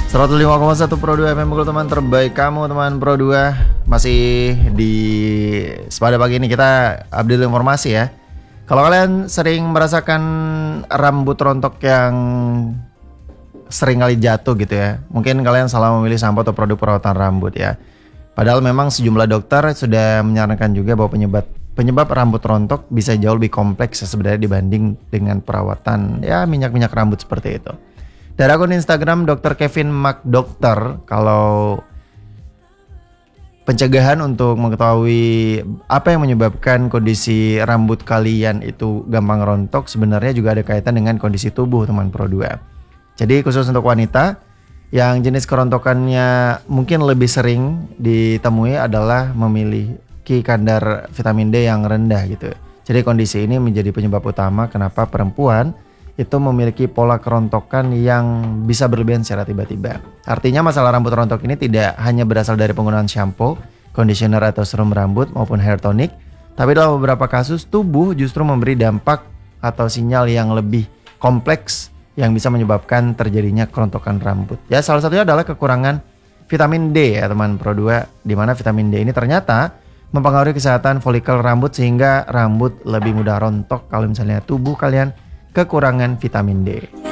105,1 Pro 2 FM Bogor, teman terbaik kamu, teman Pro 2. Masih di pada pagi ini kita update informasi ya. Kalau kalian sering merasakan rambut rontok yang sering kali jatuh gitu ya, mungkin kalian salah memilih sampo atau produk perawatan rambut ya. Padahal memang sejumlah dokter sudah menyarankan juga bahwa penyebab rambut rontok bisa jauh lebih kompleks sebenarnya dibanding dengan perawatan ya minyak-minyak rambut seperti itu. Dari akun Instagram Dr. Kevin McDoctor, kalau pencegahan untuk mengetahui apa yang menyebabkan kondisi rambut kalian itu gampang rontok sebenarnya juga ada kaitan dengan kondisi tubuh, teman Pro 2. Jadi khusus untuk wanita yang jenis kerontokannya mungkin lebih sering ditemui adalah memiliki kadar vitamin D yang rendah gitu. Jadi kondisi ini menjadi penyebab utama kenapa perempuan itu memiliki pola kerontokan yang bisa berlebihan secara tiba-tiba. Artinya masalah rambut rontok ini tidak hanya berasal dari penggunaan shampoo, conditioner atau serum rambut maupun hair tonic, tapi dalam beberapa kasus tubuh justru memberi dampak atau sinyal yang lebih kompleks yang bisa menyebabkan terjadinya kerontokan rambut. Ya, salah satunya adalah kekurangan vitamin D ya teman Pro 2, di mana vitamin D ini ternyata mempengaruhi kesehatan folikel rambut sehingga rambut lebih mudah rontok kalau misalnya tubuh kalian kekurangan vitamin D.